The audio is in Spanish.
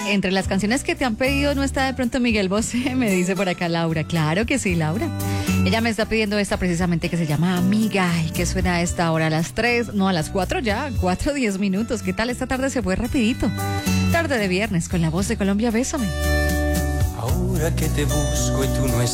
Entre las canciones que te han pedido no está de pronto Miguel Bosé, me dice por acá Laura. Claro que sí, Laura. Ella me está pidiendo esta precisamente que se llama Amiga y que suena a esta hora a las 3, no a las 4 ya, 4:10 minutos. ¿Qué tal? Esta tarde se fue rapidito. Tarde de viernes con la voz de Colombia, bésame. Ahora que te busco y tú no estás.